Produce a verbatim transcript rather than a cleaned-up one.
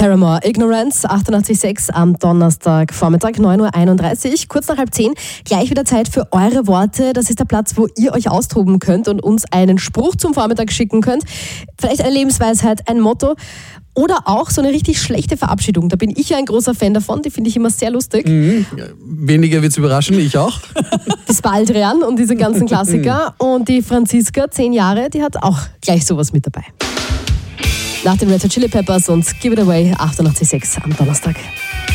Paramore, Ignorance, achtundachtzig Komma sechs am Donnerstag, Vormittag, neun Uhr einunddreißig, kurz nach halb zehn. Gleich wieder Zeit für eure Worte. Das ist der Platz, wo ihr euch austoben könnt und uns einen Spruch zum Vormittag schicken könnt. Vielleicht eine Lebensweisheit, ein Motto oder auch so eine richtig schlechte Verabschiedung. Da bin ich ja ein großer Fan davon, die finde ich immer sehr lustig. Mhm. Weniger wird's überraschen, ich auch. Das Baldrian und diese ganzen Klassiker. Und die Franziska, zehn Jahre, die hat auch gleich sowas mit dabei. Nach den Red Hot Chili Peppers und Give It Away, achtundachtzig Komma sechs am Donnerstag.